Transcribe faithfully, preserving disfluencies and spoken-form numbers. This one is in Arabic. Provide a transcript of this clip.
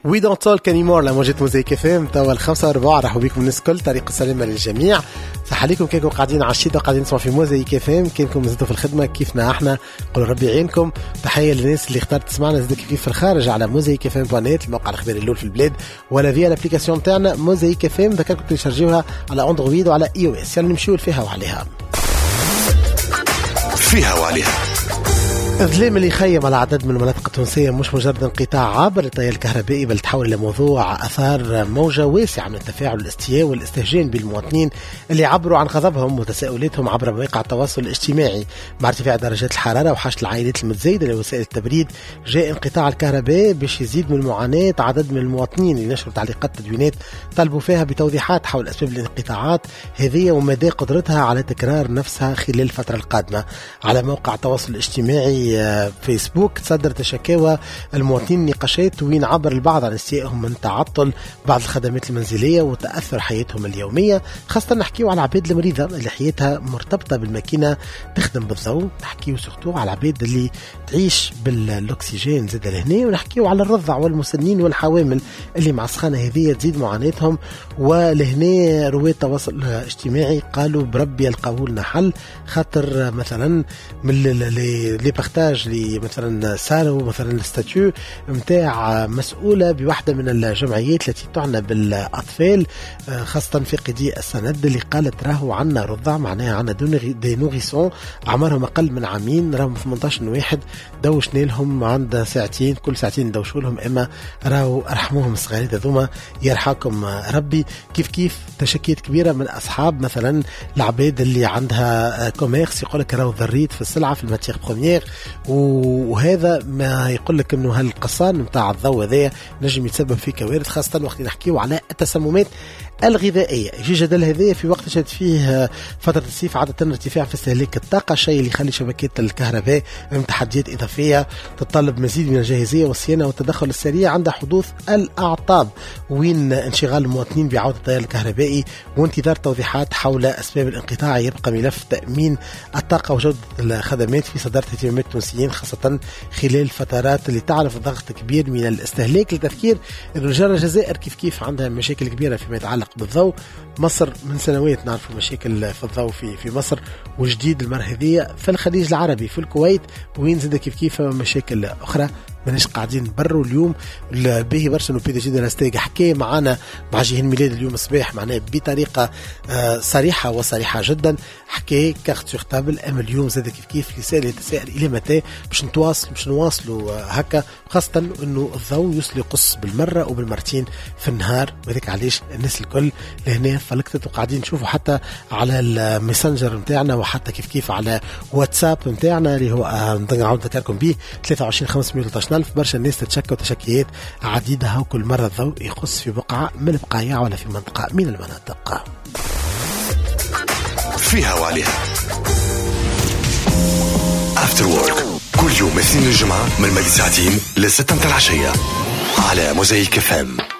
We don't talk anymore لموجة موزايك اف ام توا الخمسة وربع. رحبوا بكم الناس الكل، طريق سلامة للجميع. صح عليكم كيكم قاعدين على الشيطة قاعدين تسمعوا في موزايك اف ام، كيفكم زدتوا في الخدمة كيفنا احنا، قولوا ربي يعينكم. تحية للناس اللي اختارت تسمعنا زدك كيف في الخارج على موزايك اف ام بوانيت، الموقع الاخباري الاول في البلاد، ولا فيا الابليكاسيون تاعنا موزايك اف ام. ذكركم تشارجيوها على اندرويد وعلى اي او اس. يلا نمشيو فيها وعليها فيها وعليها. الظلام اللي يخيم على عدد من المناطق التونسية مش مجرد انقطاع عابر للتيار الكهربائي، بل تحول إلى موضوع أثار موجة واسعة من التفاعل والاستياء والاستهجان بالمواطنين اللي عبروا عن غضبهم وتساؤلاتهم عبر مواقع التواصل الاجتماعي. مع ارتفاع درجات الحرارة وحاجة العائلات المتزايدة لوسائل التبريد، جاء انقطاع الكهرباء باش يزيد من معاناة عدد من المواطنين اللي نشروا تعليقات تدوينات طلبوا فيها بتوضيحات حول أسباب الانقطاعات هذه ومدى قدرتها على تكرار نفسها خلال الفترة القادمة. على موقع التواصل الاجتماعي فيسبوك تصدرت شكاوى المواطنين نقاشات وين عبر البعض عن استيائهم من تعطل بعض الخدمات المنزلية وتأثر حياتهم اليومية، خاصة نحكيو على العباد المريضة اللي حياتها مرتبطة بالماكينة تخدم بالضوء، نحكيو سورتو على العباد اللي تعيش بالأكسجين زاد لهنا، ونحكيو على الرضع والمسنين والحوامل اللي مع السخانة هذه تزيد معاناتهم. ولهنا رواد التواصل الاجتماعي قالوا بربي يلقاو لنا حل، خاطر مثلا من لي بارتاج لي مثلا سالوا مثلا الستاتيو متاع مسؤولة بواحدة من الجمعيات التي تعنى بالأطفال خاصة في قضية السند اللي قالت راهو عنا رضع، معناها عنا دي نوغيسون عمرهم أقل من عامين، راهم ثمانية عشر واحد دوشنا لهم عند ساعتين، كل ساعتين ندوشوا لهم، إما راهو أرحموهم الصغيرات هذوما يرحاكم ربي. كيف كيف تشكيت كبيرة من أصحاب مثلا العباد اللي عندها كوميرس يقولك راهو ضريت في السلعة في الماتيغ بروميير، وهذا ما يقول لك انه هالقصان متاع الضوء هذا نجم يتسبب في كوارث، خاصه وقت نحكيو على التسممات الغذائيه. يجي جدل هذا في وقت جات فيه فتره الصيف عاده ارتفاع في استهلاك الطاقه، الشيء اللي يخلي شبكات الكهرباء من تحديات اضافيه تتطلب مزيد من الجاهزيه والصيانه والتدخل السريع عند حدوث الاعطاب، وين انشغال المواطنين بعوده التيار الكهربائي وانتظار توضيحات حول اسباب الانقطاع. يبقى ملف تامين الطاقه وجوده الخدمات في صداره اهتمامات التونسيين، خاصه خلال الفترات اللي تعرف ضغط كبير من الاستهلاك. لتذكير انه الجزائر كيف كيف عندها مشاكل كبيره فيما يتعلق بالضوء. مصر من سنوات نعرف مشاكل في الضوء في في مصر، وجديد المرة هذه في الخليج العربي في الكويت، وين زاد كيف كيف مشاكل أخرى. ماناش قاعدين برو اليوم. باهي برشا انه بي دي جي دو لاستيغ حكى معنا مع جهين ميلاد اليوم الصباح معناه بطريقه آه صريحه وصريحه جدا، حكى كارت سور تابل. اما اليوم زاد كيف كيف لسال يتساءل الى متى باش نتواصل باش نواصلوا آه هكا، خاصه انه الضوء يوصل يقص بالمره وبالمرتين في النهار، وذلك علاش الناس الكل لهنا فلكتت وقاعدين نشوفوا حتى على الميسنجر نتاعنا وحتى كيف كيف على واتساب نتاعنا اللي هو آه نعاود نذكركم به ثلاثة وعشرين خمسمية وثلاثة عشر. برشا الناس تتشكى وتشكيات عديدة، وكل مرة الضوء يخص في بقعة من البقايع ولا في منطقة من المناطق. فيها وعليها After Work كل يوم اثنين الجمعة من الماضي ساعتين لستة متاع العشية على موزايك اف ام.